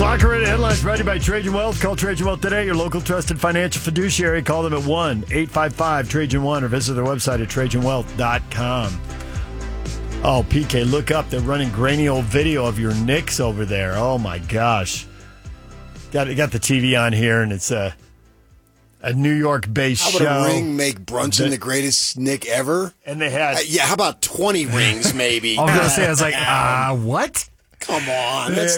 Locker-In headlines brought to you by Trajan Wealth. Call Trajan Wealth today, your local trusted financial fiduciary. Call them at 1-855-TRAJAN1 or visit their website at TrajanWealth.com. Oh, PK, look up. They're running grainy old video of your Knicks over there. Oh, my gosh. Got the TV on here, and it's a New York-based show. How would a ring make Brunson the greatest Knick ever? And they had... how about 20 rings, maybe? I was going to say, what? Come on.